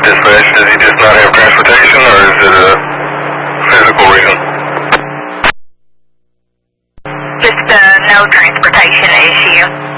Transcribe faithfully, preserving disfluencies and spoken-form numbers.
Dispatch, does he just not have transportation, or is it a physical reason? Just a no transportation issue.